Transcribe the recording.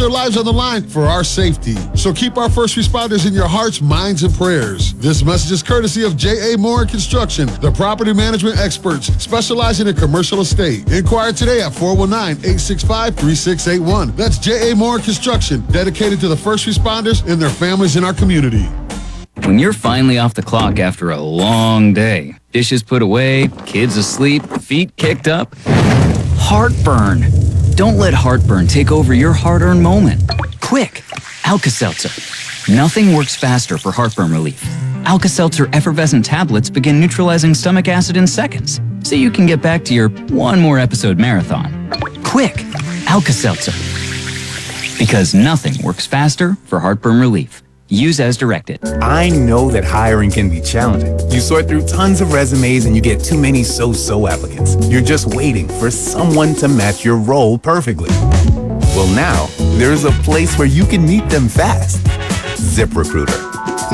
their lives on the line for our safety. So keep our first responders in your hearts, minds, and prayers. This message is courtesy of J.A. Moore Construction, the property management experts specializing in commercial estate. Inquire today at 419-865-3681. That's J.A. Moore Construction, dedicated to the first responders and their families in our community. When you're finally off the clock after a long day, dishes put away, kids asleep, feet kicked up, heartburn. Don't let heartburn take over your hard-earned moment. Quick, Alka-Seltzer. Nothing works faster for heartburn relief. Alka-Seltzer effervescent tablets begin neutralizing stomach acid in seconds, so you can get back to your one more episode marathon. Quick, Alka-Seltzer. Because nothing works faster for heartburn relief. Use as directed. I know that hiring can be challenging. You sort through tons of resumes and you get too many so-so applicants. You're just waiting for someone to match your role perfectly. Well, now, there's a place where you can meet them fast. ZipRecruiter.